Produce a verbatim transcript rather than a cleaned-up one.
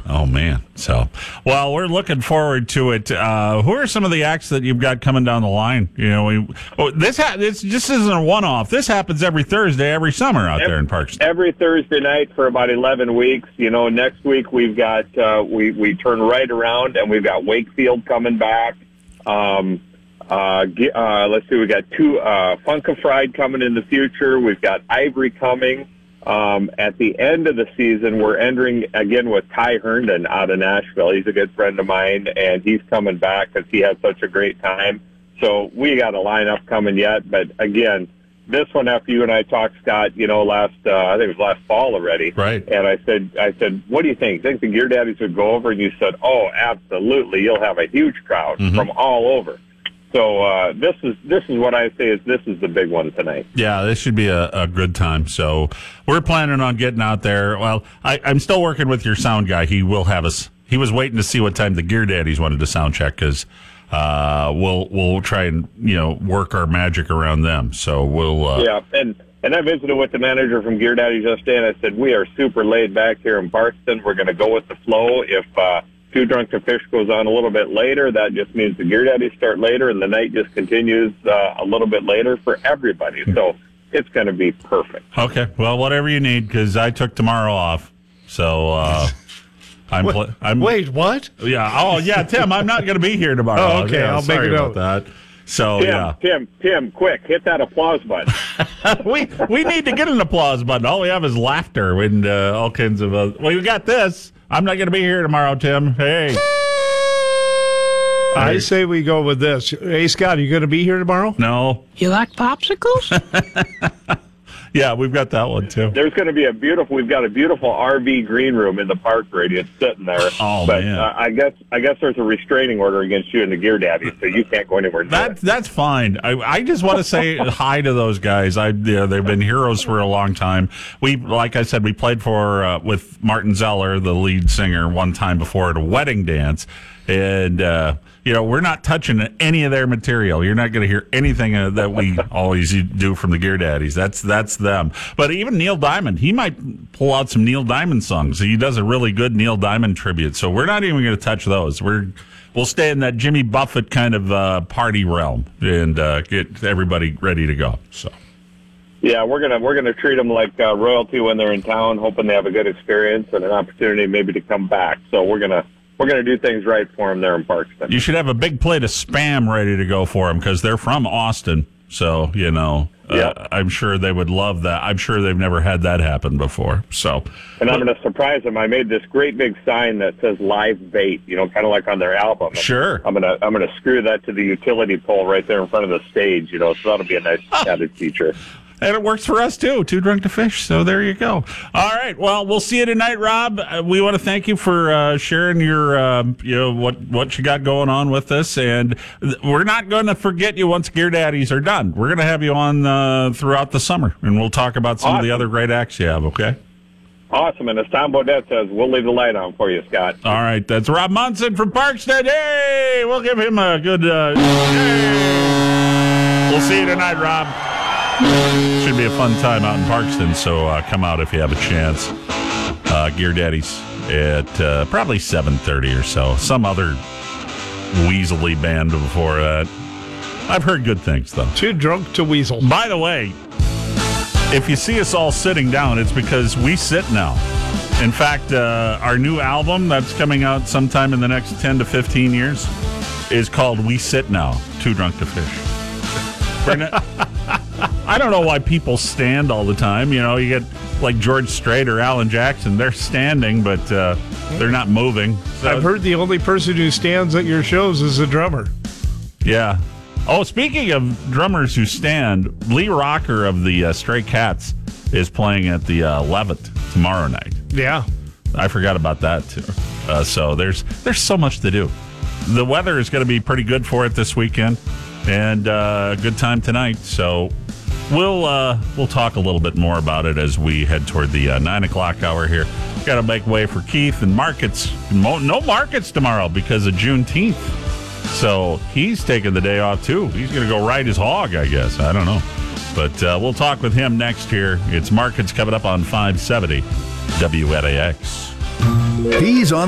Oh, man. So, well, we're looking forward to it. Uh, who are some of the acts that you've got coming down the line? You know, we, oh, this ha- this just isn't a one-off. This happens every Thursday, every summer out every, there in Parkston. Every Thursday night for about eleven weeks. You know, next week we've got, uh, we, we turn right around and we've got Wakefield coming back. Um, uh, uh, let's see, we got two, uh, Funkafried coming in the future. We've got Ivory coming. Um, at the end of the season, we're entering again with Ty Herndon out of Nashville. He's a good friend of mine, and he's coming back because he had such a great time. So we got a lineup coming yet. But again, this one after you and I talked, Scott, you know, last uh, I think it was last fall already. Right. And I said, I said, what do you think? Think the Gear Daddies would go over? And you said, oh, absolutely. You'll have a huge crowd mm-hmm. from all over. So uh, this is this is what I say is this is the big one tonight. Yeah, this should be a, a good time. So we're planning on getting out there. Well, I, I'm still working with your sound guy. He will have us. He was waiting to see what time the Gear Daddies wanted to sound check because uh, we'll we'll try and you know work our magic around them. So we'll uh, yeah. And and I visited with the manager from Gear Daddies yesterday, and I said we are super laid back here in Parkston. We're going to go with the flow. If uh, Too Drunk to Fish goes on a little bit later, that just means the Gear Daddies start later, and the night just continues uh, a little bit later for everybody. So it's going to be perfect. Okay, well, whatever you need, because I took tomorrow off. So uh, I'm, Wait, pl- I'm. Wait, what? Yeah. Oh, yeah, Tim. I'm not going to be here tomorrow. Oh, okay. Yeah, I'll sorry make it about that. So Tim, yeah, Tim, Tim, quick, hit that applause button. we we need to get an applause button. All we have is laughter and uh, all kinds of. Uh, well, we got this. I'm not going to be here tomorrow, Tim. Hey. I say we go with this. Hey, Scott, are you going to be here tomorrow? No. You like popsicles? Yeah, we've got that one, too. There's going to be a beautiful. We've got a beautiful R V green room in the park radius sitting there. Oh, but, man. Uh, I guess I guess there's a restraining order against you and the Gear Daddies, so you can't go anywhere near That, it. that's fine. I, I just want to say hi to those guys. I, you know, they've been heroes for a long time. We, like I said, we played for uh, with Martin Zeller, the lead singer, one time before at a wedding dance. And, uh, you know, we're not touching any of their material. You're not going to hear anything uh, that we always do from the Gear Daddies. That's that's them. But even Neil Diamond, he might pull out some Neil Diamond songs. He does a really good Neil Diamond tribute. So we're not even going to touch those. We're we'll stay in that Jimmy Buffett kind of uh, party realm and uh, get everybody ready to go. So. Yeah, we're gonna we're gonna treat them like uh, royalty when they're in town, hoping they have a good experience and an opportunity maybe to come back. So we're gonna. We're going to do things right for them there in Parkston. You should have a big plate of Spam ready to go for them because they're from Austin. So, you know, yeah. uh, I'm sure they would love that. I'm sure they've never had that happen before. So, And I'm going to surprise them. I made this great big sign that says live bait, you know, kind of like on their album. Sure. I'm going to I'm going to screw that to the utility pole right there in front of the stage, you know, so that'll be a nice added feature. And it works for us, too. Too Drunk to Fish. So there you go. All right. Well, we'll see you tonight, Rob. Uh, we want to thank you for uh, sharing your, uh, you know, what, what you got going on with us. And th- we're not going to forget you once Gear Daddies are done. We're going to have you on uh, throughout the summer, and we'll talk about some awesome. of the other great acts you have, okay? Awesome. And as Tom Bodette says, we'll leave the light on for you, Scott. All right. That's Rob Munson from Parkston. Hey! We'll give him a good, uh, hey! We'll see you tonight, Rob. Should be a fun time out in Parkston, so uh, come out if you have a chance. Uh, Gear Daddies at uh, probably seven thirty or so. Some other weaselly band before that. I've heard good things, though. Too Drunk to Weasel. By the way, if you see us all sitting down, it's because we sit now. In fact, uh, our new album that's coming out sometime in the next ten to fifteen years is called We Sit Now, Too Drunk to Fish. We're not... I don't know why people stand all the time. You know, you get like George Strait or Alan Jackson. They're standing, but uh, they're not moving. So, I've heard the only person who stands at your shows is the drummer. Yeah. Oh, speaking of drummers who stand, Lee Rocker of the uh, Stray Cats is playing at the uh, Levitt tomorrow night. Yeah. I forgot about that, too. Uh, so there's there's so much to do. The weather is going to be pretty good for it this weekend, and uh, a good time tonight. So we'll uh, we'll talk a little bit more about it as we head toward the uh, nine o'clock hour here. Got to make way for Keith and markets. No markets tomorrow because of Juneteenth. So he's taking the day off, too. He's going to go ride his hog, I guess. I don't know. But uh, we'll talk with him next here. It's markets coming up on five seventy W N A X. He's on